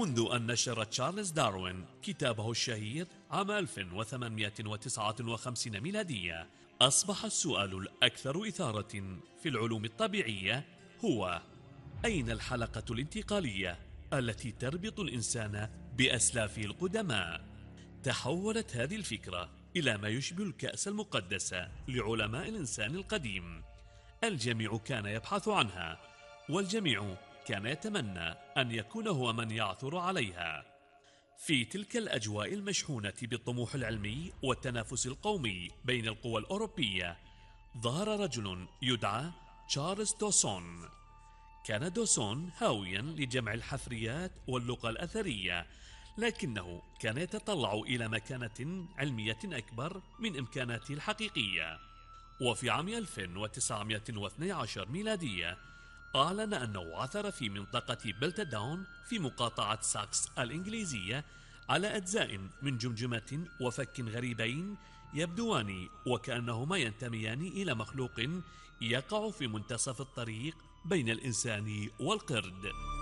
منذ أن نشر تشارلز داروين كتابه الشهير عام 1859 ميلادية، أصبح السؤال الأكثر إثارة في العلوم الطبيعية هو: أين الحلقة الانتقالية التي تربط الإنسان بأسلافه القدماء؟ تحولت هذه الفكرة إلى ما يشبه الكأس المقدسة لعلماء الإنسان القديم. الجميع كان يبحث عنها، والجميع كان يتمنى أن يكون هو من يعثر عليها. في تلك الأجواء المشحونة بالطموح العلمي والتنافس القومي بين القوى الأوروبية، ظهر رجل يدعى تشارلز دوسون. كان دوسون هاويا لجمع الحفريات واللغة الأثرية، لكنه كان يتطلع إلى مكانة علمية أكبر من إمكاناته الحقيقية. وفي عام 1912 ميلادية أعلن أنه عثر في منطقة بلتداون في مقاطعة ساكس الإنجليزية على أجزاء من جمجمة وفك غريبين يبدوان وكأنهما ينتميان إلى مخلوق يقع في منتصف الطريق بين الإنسان والقرد.